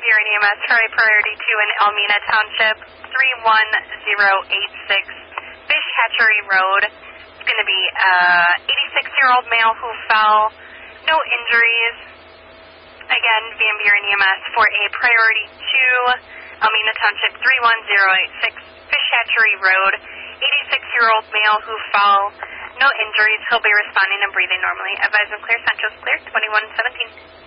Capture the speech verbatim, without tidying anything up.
Buren E M S for a priority two in Elmina Township, three one zero eight six Fish Hatchery Road. It's going to be a eighty-six-year-old male who fell, no injuries. Again, Van Buren E M S for a priority two, Elmina Township, three one zero eight six Fish Hatchery Road. eighty-six-year-old male who fell, no injuries. He'll be responding and breathing normally. Advise and clear. Central's clear, twenty-one seventeen.